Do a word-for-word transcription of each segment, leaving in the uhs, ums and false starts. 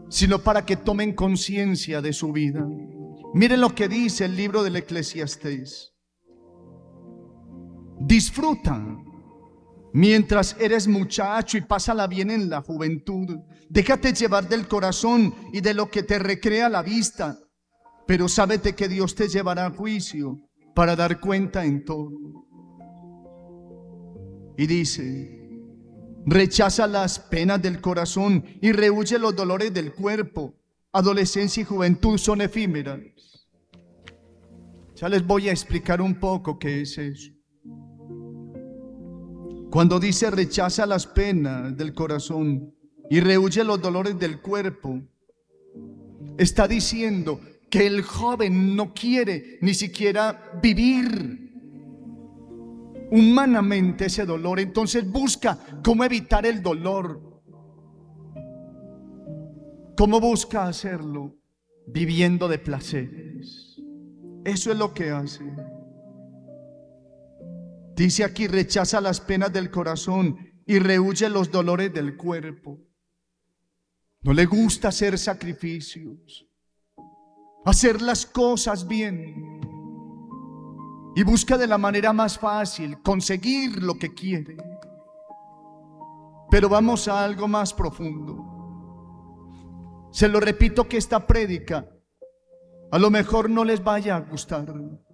sino para que tomen conciencia de su vida. Miren lo que dice el libro del Eclesiastés. Disfruta mientras eres muchacho y pásala bien en la juventud. Déjate llevar del corazón y de lo que te recrea la vista, pero sábete que Dios te llevará a juicio para dar cuenta en todo. Y dice: rechaza las penas del corazón y rehúye los dolores del cuerpo. Adolescencia y juventud son efímeras. Ya les voy a explicar un poco qué es eso. Cuando dice rechaza las penas del corazón y rehúye los dolores del cuerpo, está diciendo que el joven no quiere ni siquiera vivir humanamente ese dolor. Entonces busca cómo evitar el dolor. ¿Cómo busca hacerlo? Viviendo de placeres. Eso es lo que hace. Dice aquí: rechaza las penas del corazón y rehúye los dolores del cuerpo. No le gusta hacer sacrificios, hacer las cosas bien, y busca de la manera más fácil conseguir lo que quiere. Pero vamos a algo más profundo. Se lo repito, que esta prédica a lo mejor no les vaya a gustar.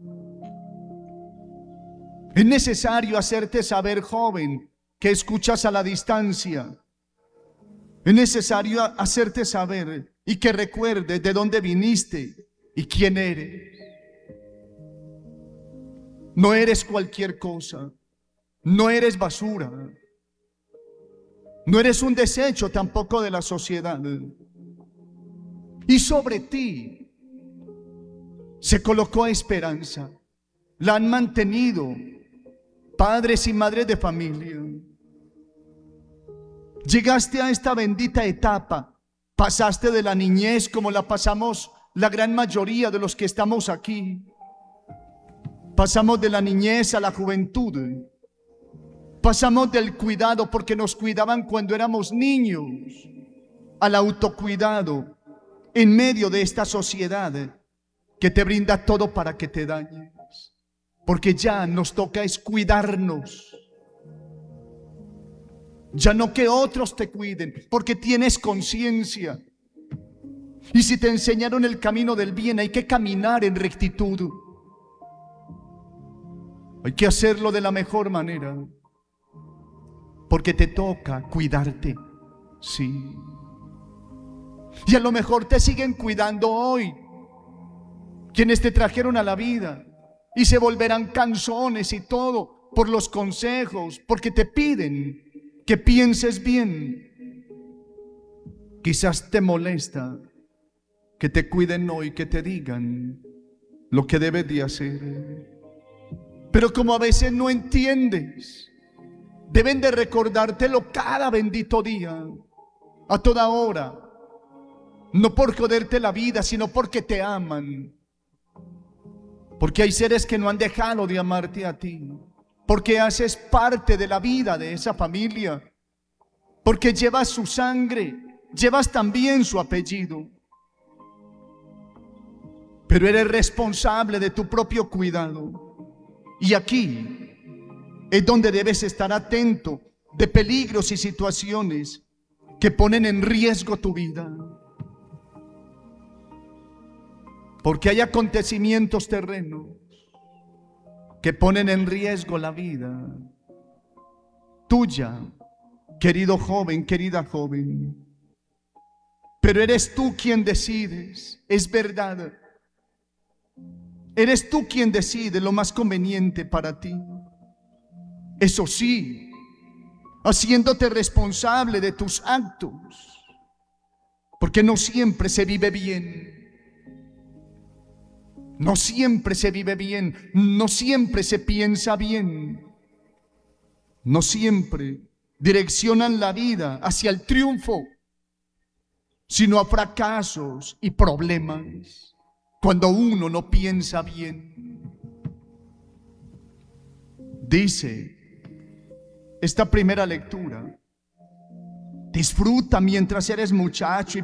Es necesario hacerte saber, joven, que escuchas a la distancia. Es necesario hacerte saber y que recuerdes de dónde viniste y quién eres. No eres cualquier cosa. No eres basura. No eres un desecho tampoco de la sociedad. Y sobre ti se colocó esperanza. La han mantenido padres y madres de familia. Llegaste a esta bendita etapa. Pasaste de la niñez, como la pasamos la gran mayoría de los que estamos aquí. Pasamos de la niñez a la juventud. Pasamos del cuidado, porque nos cuidaban cuando éramos niños, al autocuidado en medio de esta sociedad que te brinda todo para que te dañes. Porque ya nos toca es cuidarnos. Ya no que otros te cuiden, porque tienes conciencia. Y si te enseñaron el camino del bien, hay que caminar en rectitud. Hay que hacerlo de la mejor manera, porque te toca cuidarte. Sí. Y a lo mejor te siguen cuidando hoy quienes te trajeron a la vida, y se volverán canzones y todo por los consejos, porque te piden que pienses bien. Quizás te molesta que te cuiden hoy, que te digan lo que debes de hacer. Pero como a veces no entiendes, deben de recordártelo cada bendito día, a toda hora. No por joderte la vida, sino porque te aman. Porque hay seres que no han dejado de amarte a ti. Porque haces parte de la vida de esa familia. Porque llevas su sangre, llevas también su apellido. Pero eres responsable de tu propio cuidado. Y aquí es donde debes estar atento de peligros y situaciones que ponen en riesgo tu vida. Porque hay acontecimientos terrenos que ponen en riesgo la vida tuya, querido joven, querida joven. Pero eres tú quien decides, es verdad. Eres tú quien decide lo más conveniente para ti. Eso sí, haciéndote responsable de tus actos, porque no siempre se vive bien. No siempre se vive bien, no siempre se piensa bien, no siempre direccionan la vida hacia el triunfo, sino a fracasos y problemas cuando uno no piensa bien. Dice esta primera lectura: disfruta mientras eres muchacho y